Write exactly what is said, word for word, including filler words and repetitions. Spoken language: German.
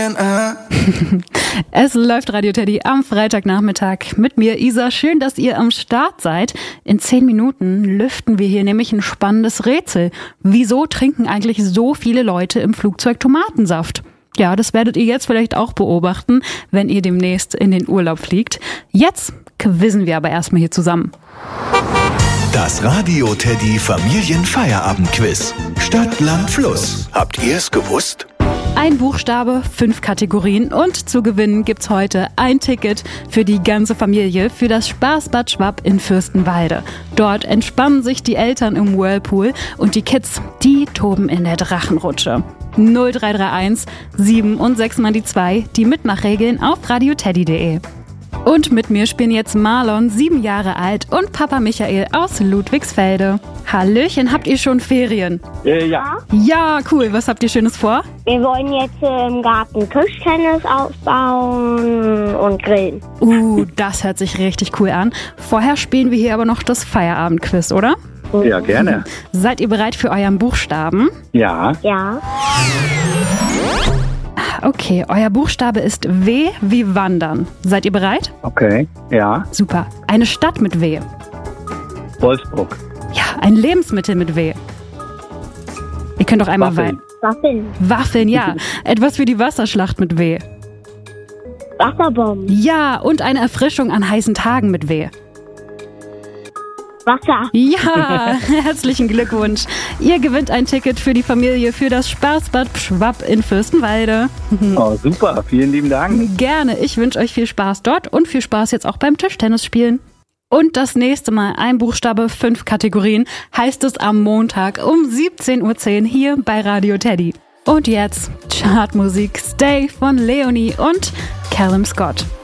Es läuft Radio Teddy am Freitagnachmittag mit mir, Isa. Schön, dass ihr am Start seid. In zehn Minuten lüften wir hier nämlich ein spannendes Rätsel. Wieso trinken eigentlich so viele Leute im Flugzeug Tomatensaft? Ja, das werdet ihr jetzt vielleicht auch beobachten, wenn ihr demnächst in den Urlaub fliegt. Jetzt quizzen wir aber erstmal hier zusammen. Das Radio Teddy Familienfeierabend-Quiz. Stadt, Land, Fluss. Habt ihr es gewusst? Ein Buchstabe, fünf Kategorien und zu gewinnen gibt's heute ein Ticket für die ganze Familie für das Spaßbad Schwapp in Fürstenwalde. Dort entspannen sich die Eltern im Whirlpool und die Kids, die toben in der Drachenrutsche. null drei drei eins sieben und sechs mal die zwei, die Mitmachregeln auf radioteddy punkt de. Und mit mir spielen jetzt Marlon, sieben Jahre alt, und Papa Michael aus Ludwigsfelde. Hallöchen, habt ihr schon Ferien? Äh, ja. Ja, cool. Was habt ihr Schönes vor? Wir wollen jetzt im Garten Tischtennis aufbauen und grillen. Uh, das hört sich richtig cool an. Vorher spielen wir hier aber noch das Feierabendquiz, oder? Ja, gerne. Seid ihr bereit für euren Buchstaben? Ja. Ja. Okay, euer Buchstabe ist W wie Wandern. Seid ihr bereit? Okay. Ja. Super. Eine Stadt mit W. Wolfsburg. Ja, ein Lebensmittel mit W. Ihr könnt doch einmal Waffeln. Wein. Waffeln. Waffeln, ja. Etwas für die Wasserschlacht mit W. Wasserbomben. Ja, und eine Erfrischung an heißen Tagen mit W. Wasser. Ja, herzlichen Glückwunsch. Ihr gewinnt ein Ticket für die Familie für das Spaßbad Schwapp in Fürstenwalde. Oh, super. Vielen lieben Dank. Gerne. Ich wünsche euch viel Spaß dort und viel Spaß jetzt auch beim Tischtennis spielen. Und das nächste Mal ein Buchstabe, fünf Kategorien, heißt es am Montag um siebzehn Uhr zehn hier bei Radio Teddy. Und jetzt Chartmusik Stay von Leonie und Callum Scott.